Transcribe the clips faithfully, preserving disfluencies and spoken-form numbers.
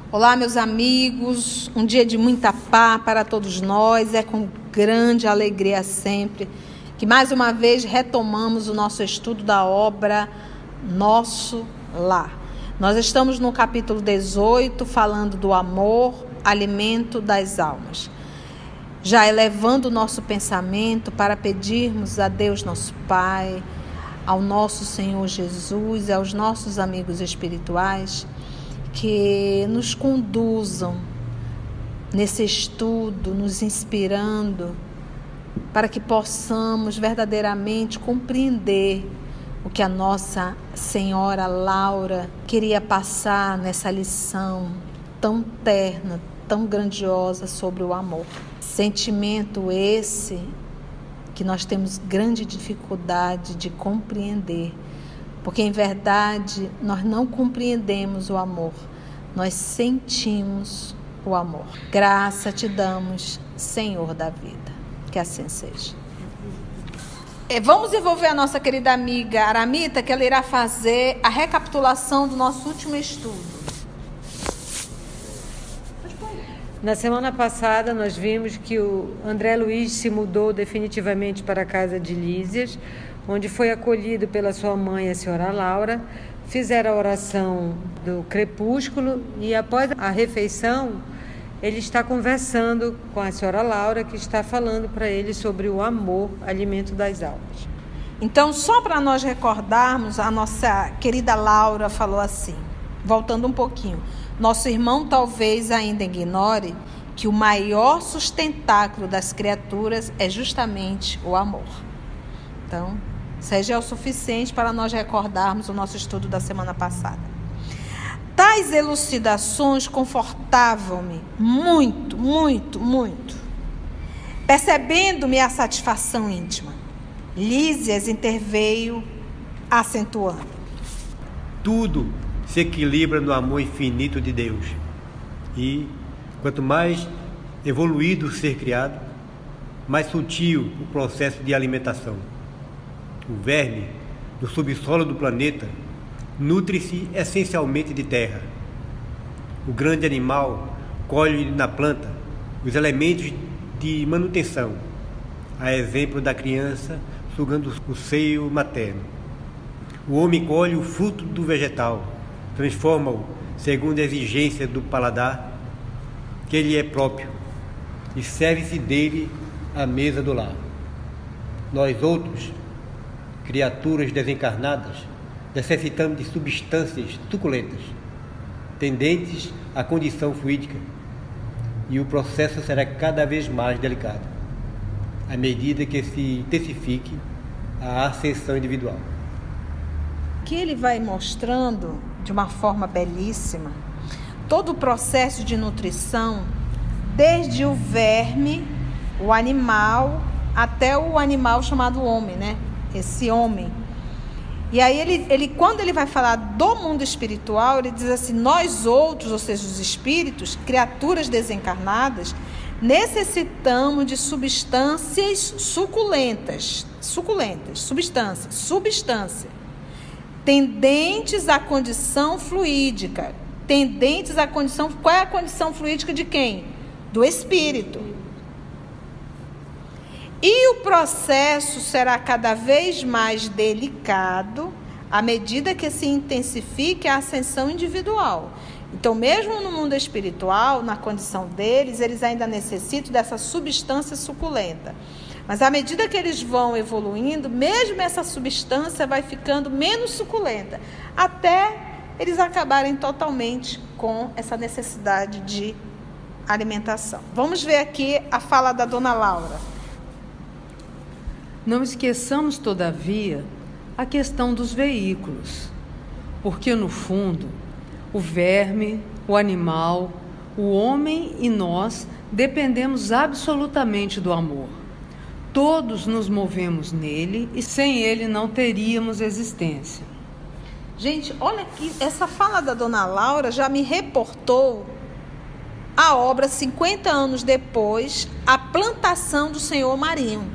Olá, meus amigos, um dia de muita paz para todos nós. É com grande alegria sempre que mais uma vez retomamos o nosso estudo da obra Nosso Lar. Nós estamos no capítulo dezoito, falando do amor, alimento das almas. Já elevando o nosso pensamento para pedirmos a Deus nosso Pai, ao nosso Senhor Jesus e aos nossos amigos espirituais, que nos conduzam nesse estudo, nos inspirando, para que possamos verdadeiramente compreender o que a nossa Senhora Laura queria passar nessa lição tão terna, tão grandiosa sobre o amor. Sentimento esse que nós temos grande dificuldade de compreender, porque em verdade nós não compreendemos o amor, nós sentimos o amor. Graça te damos, Senhor da vida, que assim seja. Vamos envolver a nossa querida amiga Aramita, que ela irá fazer a recapitulação do nosso último estudo. Na semana passada nós vimos que o André Luiz se mudou definitivamente para a casa de Lísias, onde foi acolhido pela sua mãe, a senhora Laura. Fizeram a oração do crepúsculo e após a refeição ele está conversando com a senhora Laura, que está falando para ele sobre o amor, alimento das almas. Então, só para nós recordarmos, a nossa querida Laura falou assim, voltando um pouquinho: nosso irmão talvez ainda ignore que o maior sustentáculo das criaturas é justamente o amor. Então, seja o suficiente para nós recordarmos o nosso estudo da semana passada. Tais elucidações confortavam-me muito, muito, muito. Percebendo-me a satisfação íntima, Lísias interveio, acentuando: tudo se equilibra no amor infinito de Deus. E, quanto mais evoluído o ser criado, mais sutil o processo de alimentação. O verme, do subsolo do planeta, nutre-se essencialmente de terra. O grande animal colhe na planta os elementos de manutenção, a exemplo da criança sugando o seio materno. O homem colhe o fruto do vegetal, transforma-o segundo a exigência do paladar, que ele é próprio, e serve-se dele à mesa do lar. Nós outros, criaturas desencarnadas, necessitamos de substâncias suculentas, tendentes à condição fluídica, e o processo será cada vez mais delicado, à medida que se intensifique a ascensão individual. Que ele vai mostrando de uma forma belíssima todo o processo de nutrição, desde o verme, o animal, até o animal chamado homem, né? Esse homem. E aí ele, ele, quando ele vai falar do mundo espiritual, ele diz assim: nós outros, ou seja, os espíritos, criaturas desencarnadas, necessitamos de substâncias suculentas, suculentas, substâncias, substância, tendentes à condição fluídica, tendentes à condição, qual é a condição fluídica de quem? Do espírito. E o processo será cada vez mais delicado à medida que se intensifique a ascensão individual. Então, mesmo no mundo espiritual, na condição deles, eles ainda necessitam dessa substância suculenta. Mas à medida que eles vão evoluindo, mesmo essa substância vai ficando menos suculenta, até eles acabarem totalmente com essa necessidade de alimentação. Vamos ver aqui a fala da dona Laura. Não esqueçamos, todavia, a questão dos veículos, porque, no fundo, o verme, o animal, o homem e nós dependemos absolutamente do amor. Todos nos movemos nele e sem ele não teríamos existência. Gente, olha aqui, essa fala da dona Laura já me reportou a obra cinquenta anos depois, a plantação do Senhor Marinho.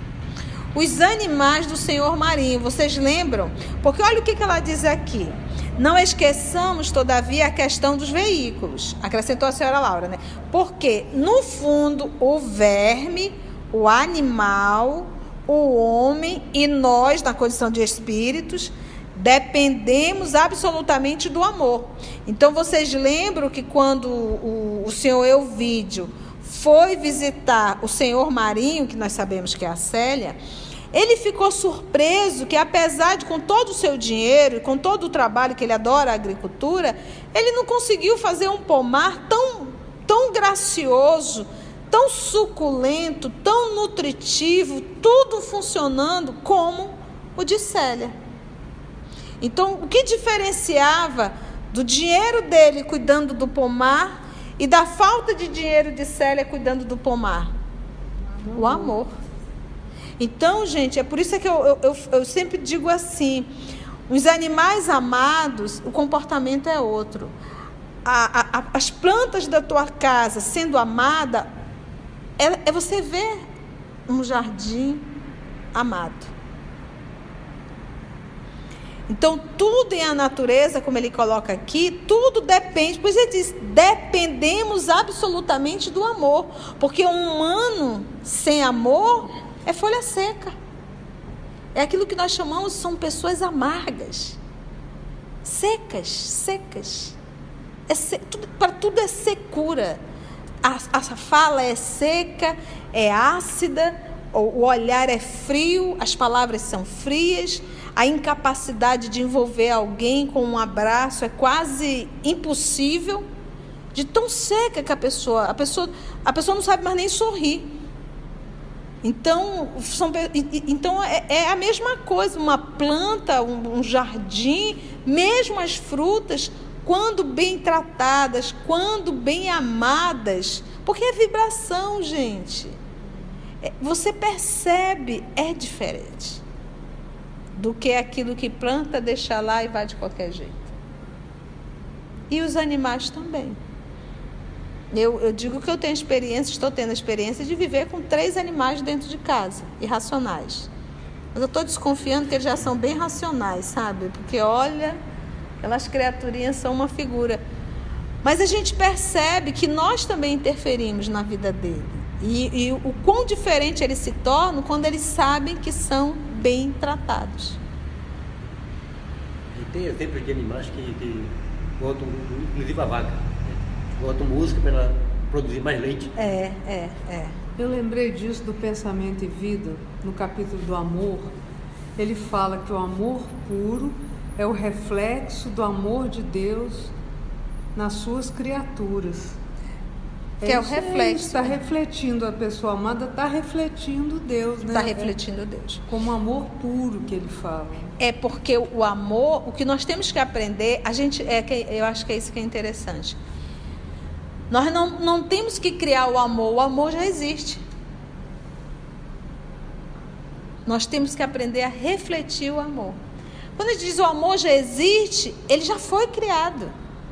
Os animais do Senhor Marinho, vocês lembram? Porque olha o que ela diz aqui. Não esqueçamos, todavia, a questão dos veículos, acrescentou a senhora Laura, né? Porque, no fundo, o verme, o animal, o homem e nós, na condição de espíritos, dependemos absolutamente do amor. Então, vocês lembram que quando o, o senhor Elvídio foi visitar o senhor Marinho, que nós sabemos que é a Célia, ele ficou surpreso que, apesar de com todo o seu dinheiro e com todo o trabalho que ele adora a agricultura, ele não conseguiu fazer um pomar tão, tão gracioso, tão suculento, tão nutritivo, tudo funcionando como o de Célia. Então, o que diferenciava do dinheiro dele cuidando do pomar e da falta de dinheiro de Célia cuidando do pomar? O amor. Então, gente, é por isso que eu, eu, eu sempre digo assim, os animais amados, o comportamento é outro. A, a, as plantas da tua casa sendo amada, é, é você ver um jardim amado. Então, tudo em a natureza, como ele coloca aqui, tudo depende, pois ele diz, dependemos absolutamente do amor, porque um humano sem amor é folha seca. É aquilo que nós chamamos, são pessoas amargas, secas, secas. É se, tudo, para tudo é secura. A, a fala é seca, é ácida, o olhar é frio, as palavras são frias, a incapacidade de envolver alguém com um abraço é quase impossível, de tão seca que a pessoa, a pessoa, a pessoa não sabe mais nem sorrir. Então, são, então é, é a mesma coisa, uma planta, um, um jardim, mesmo as frutas, quando bem tratadas, quando bem amadas, porque é vibração, gente. Você percebe, é diferente do que aquilo que planta, deixa lá e vai de qualquer jeito. E os animais também. Eu, eu digo que eu tenho experiência, estou tendo a experiência de viver com três animais dentro de casa, irracionais. Mas eu estou desconfiando que eles já são bem racionais, sabe? Porque, olha, aquelas criaturinhas são uma figura. Mas a gente percebe que nós também interferimos na vida dele. E, e o quão diferente eles se tornam quando eles sabem que são bem tratados. E tem exemplos de animais que, que botam, inclusive a vaca, botam música para ela produzir mais leite. É, é, é. Eu lembrei disso do Pensamento e Vida, no capítulo do amor. Ele fala que o amor puro é o reflexo do amor de Deus nas suas criaturas. Que é, é o reflexo. Está refletindo, a pessoa amada está refletindo Deus, né? Está refletindo Deus. Como amor puro que ele fala. É porque o amor, o que nós temos que aprender, a gente, é que, eu acho que é isso que é interessante. Nós não, não temos que criar o amor, o amor já existe. Nós temos que aprender a refletir o amor. Quando a gente diz o amor já existe, ele já foi criado.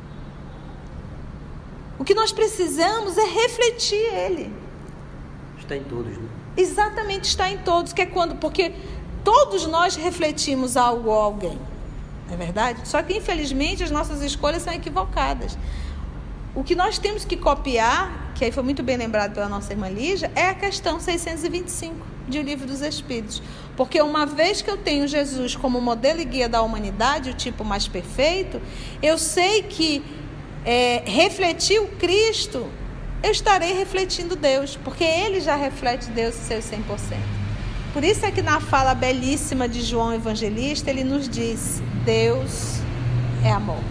O que nós precisamos é refletir ele. Está em todos, né? Exatamente, está em todos, que é quando, porque todos nós refletimos algo ou alguém, não é verdade? Só que, infelizmente, as nossas escolhas são equivocadas. O que nós temos que copiar, que aí foi muito bem lembrado pela nossa irmã Lígia, é a questão seiscentos e vinte e cinco de O Livro dos Espíritos. Porque uma vez que eu tenho Jesus como modelo e guia da humanidade, o tipo mais perfeito, eu sei que é, refletir o Cristo, eu estarei refletindo Deus, porque Ele já reflete Deus em seu cem por cento. Por isso é que na fala belíssima de João Evangelista, ele nos diz, Deus é amor.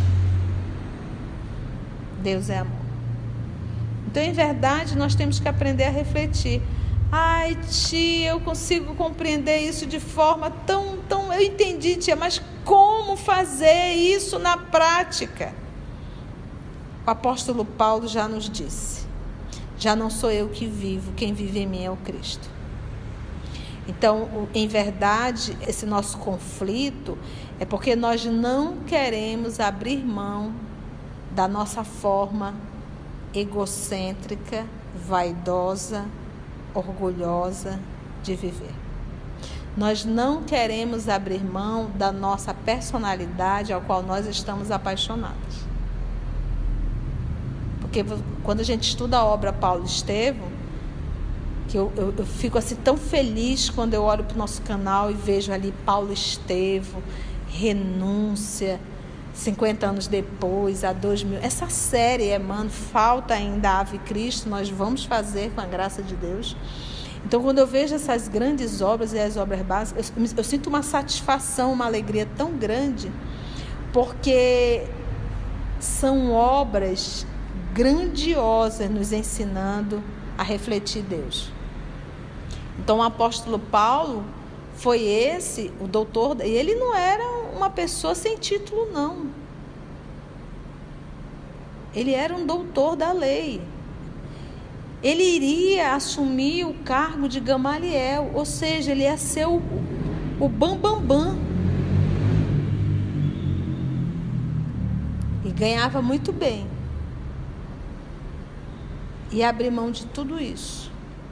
Deus é amor. Então, em verdade, nós temos que aprender a refletir. Ai, tia, eu consigo compreender isso de forma tão, tão... Eu entendi, tia, mas como fazer isso na prática? O apóstolo Paulo já nos disse, já não sou eu que vivo, quem vive em mim é o Cristo. Então, em verdade, esse nosso conflito é porque nós não queremos abrir mão da nossa forma egocêntrica, vaidosa, orgulhosa de viver. Nós não queremos abrir mão da nossa personalidade ao qual nós estamos apaixonados. Porque quando a gente estuda a obra Paulo e Estevão, que eu, eu, eu fico assim tão feliz quando eu olho para o nosso canal e vejo ali Paulo e Estevão, renúncia, cinquenta anos depois, há dois mil. Essa série, é, mano, falta ainda a Ave Cristo, nós vamos fazer com a graça de Deus. Então, quando eu vejo essas grandes obras e as obras básicas, eu, eu sinto uma satisfação, uma alegria tão grande, porque são obras grandiosas nos ensinando a refletir Deus. Então, o apóstolo Paulo foi esse, o doutor, e ele não era uma pessoa sem título, não. Ele era um doutor da lei. Ele iria assumir o cargo de Gamaliel, ou seja, ele ia ser o, o bam, bam, bam. E ganhava muito bem. E abriu mão de tudo isso.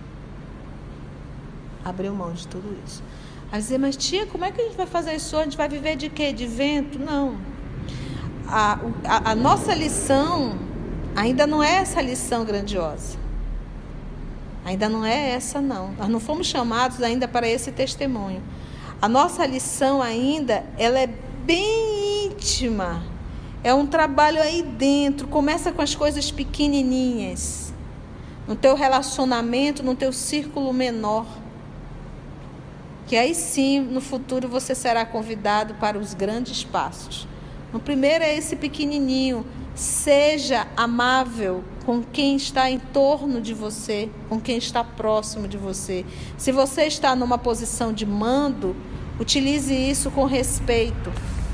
Abriu mão de tudo isso. Aí dizer, mas tia, como é que a gente vai fazer isso? A gente vai viver de quê? De vento? Não. A, a, a nossa lição ainda não é essa lição grandiosa. Ainda não é essa, não. Nós não fomos chamados ainda para esse testemunho. A nossa lição ainda, ela é bem íntima. É um trabalho aí dentro. Começa com as coisas pequenininhas. No teu relacionamento, no teu círculo menor. Que aí sim, no futuro, você será convidado para os grandes passos. No primeiro é esse pequenininho. Seja amável com quem está em torno de você, com quem está próximo de você. Se você está numa posição de mando, utilize isso com respeito.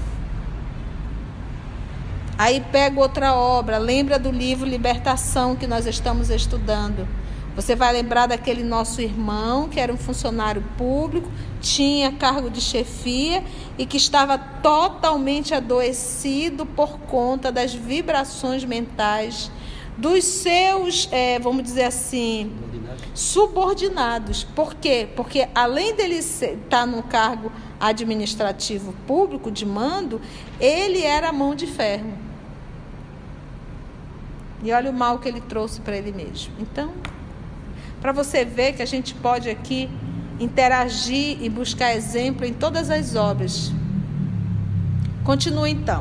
Aí pega outra obra, lembra do livro Libertação que nós estamos estudando. Você vai lembrar daquele nosso irmão que era um funcionário público, tinha cargo de chefia e que estava totalmente adoecido por conta das vibrações mentais dos seus, é, vamos dizer assim, subordinados. Por quê? Porque além dele estar no cargo administrativo público de mando, ele era mão de ferro. E olha o mal que ele trouxe para ele mesmo. Então, para você ver que a gente pode aqui interagir e buscar exemplo em todas as obras. Continua então.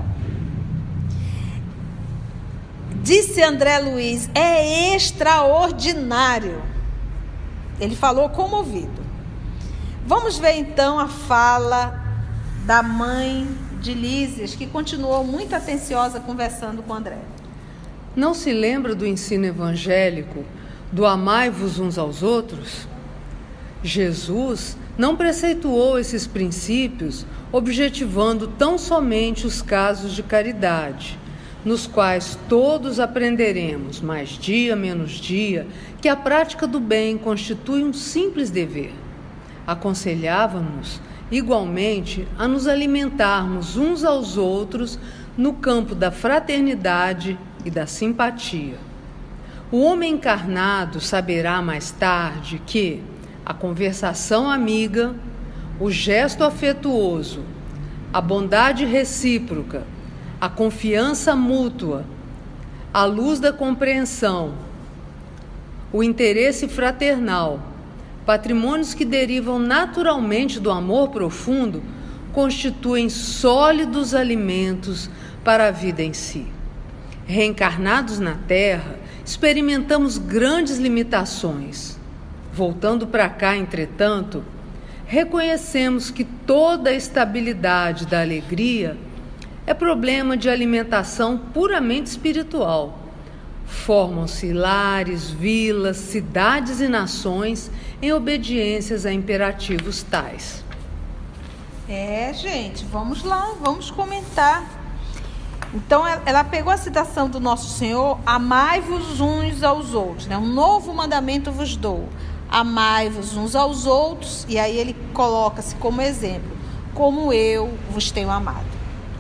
Disse André Luiz, é extraordinário. Ele falou comovido. Vamos ver então a fala da mãe de Lísias, que continuou muito atenciosa conversando com André. Não se lembra do ensino evangélico do amai-vos uns aos outros? Jesus não preceituou esses princípios objetivando tão somente os casos de caridade, nos quais todos aprenderemos, mais dia menos dia, que a prática do bem constitui um simples dever. Aconselhava-nos, igualmente, a nos alimentarmos uns aos outros no campo da fraternidade e da simpatia. O homem encarnado saberá mais tarde que a conversação amiga, o gesto afetuoso, a bondade recíproca, a confiança mútua, a luz da compreensão, o interesse fraternal, patrimônios que derivam naturalmente do amor profundo, constituem sólidos alimentos para a vida em si. Reencarnados na Terra, experimentamos grandes limitações. Voltando para cá, entretanto, reconhecemos que toda a estabilidade da alegria é problema de alimentação puramente espiritual. Formam-se lares, vilas, cidades e nações em obediências a imperativos tais. É, gente, vamos lá, vamos comentar. Então, ela pegou a citação do nosso Senhor, amai-vos uns aos outros, né? Um novo mandamento vos dou, amai-vos uns aos outros, e aí ele coloca-se como exemplo, como eu vos tenho amado.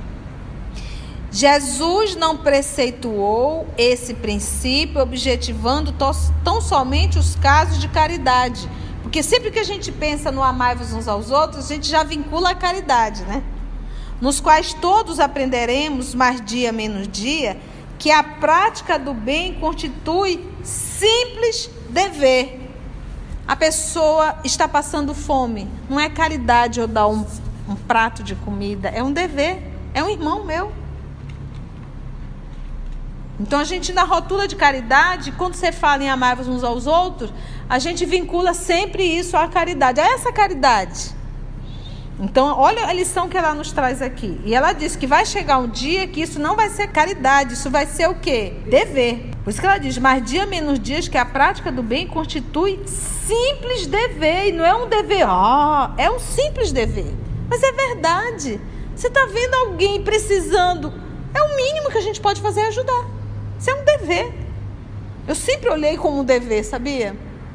Jesus não preceituou esse princípio objetivando tão somente os casos de caridade, Porque sempre que a gente pensa no amai-vos uns aos outros, a gente já vincula a caridade, né? Nos quais todos aprenderemos, mais dia menos dia, que a prática do bem constitui simples dever. A pessoa está passando fome. Não é caridade eu dar um, um prato de comida. É um dever. É um irmão meu. Então a gente, na rotula de caridade, quando você fala em amar-vos uns aos outros, a gente vincula sempre isso à caridade. É essa caridade. Então, olha a lição que ela nos traz aqui. E ela diz que vai chegar um dia que isso não vai ser caridade, isso vai ser o quê? Dever. Por isso que ela diz, mais dia menos dias, que a prática do bem constitui simples dever. E não é um dever, ó, é um simples dever. Mas é verdade. Você está vendo alguém precisando, é o mínimo que a gente pode fazer é ajudar. Isso é um dever. Eu sempre olhei como um dever, sabia?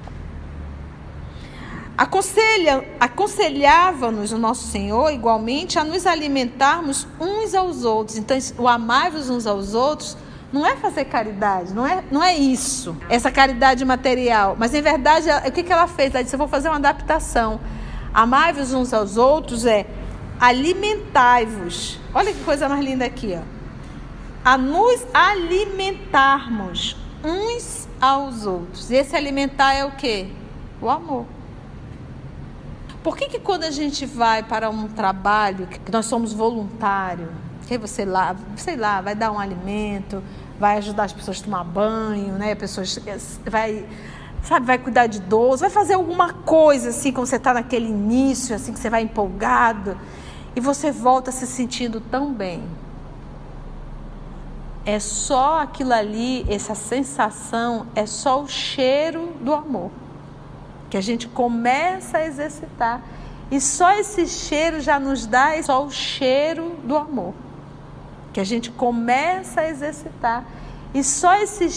Aconselha, aconselhava-nos o nosso Senhor, igualmente, a nos alimentarmos uns aos outros. Então, o amar-vos uns aos outros não é fazer caridade, não é, não é isso, essa caridade material. Mas, em verdade, o que, que ela fez? Ela disse, eu vou fazer uma adaptação. Amar-vos uns aos outros é alimentai-vos. Olha que coisa mais linda aqui, ó. A nos alimentarmos uns aos outros. E esse alimentar é o quê? O amor. Por que que quando a gente vai para um trabalho, que nós somos voluntários, que você lá, sei lá, vai dar um alimento, vai ajudar as pessoas a tomar banho, né? Pessoas, vai, sabe, vai cuidar de idoso, vai fazer alguma coisa assim, quando você está naquele início, assim, que você vai empolgado, e você volta se sentindo tão bem. É só aquilo ali, essa sensação, é só o cheiro do amor. Que a gente começa a exercitar. E só esse cheiro já nos dá só o cheiro do amor. Que a gente começa a exercitar. E só esse